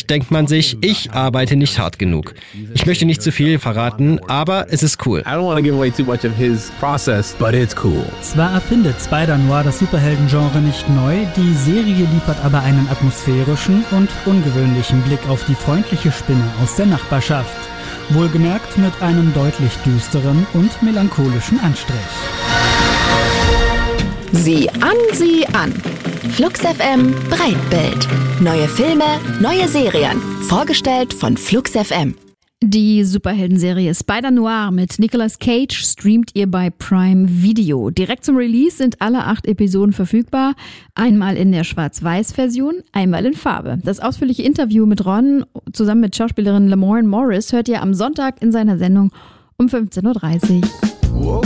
Vielleicht denkt man sich, ich arbeite nicht hart genug. Ich möchte nicht zu viel verraten, aber es ist cool. I don't want to give away too much of his process, but it's cool. Zwar erfindet Spider-Noir das Superheldengenre nicht neu, die Serie liefert aber einen atmosphärischen und ungewöhnlichen Blick auf die freundliche Spinne aus der Nachbarschaft. Wohlgemerkt mit einem deutlich düsteren und melancholischen Anstrich. Sieh an. Flux FM Breitbild. Neue Filme, neue Serien. Vorgestellt von Flux FM. Die Superheldenserie Spider-Noir mit Nicolas Cage streamt ihr bei Prime Video. Direkt zum Release sind alle 8 Episoden verfügbar. Einmal in der Schwarz-Weiß-Version, einmal in Farbe. Das ausführliche Interview mit Ron zusammen mit Schauspielerin Lamorne Morris hört ihr am Sonntag in seiner Sendung um 15:30 Uhr.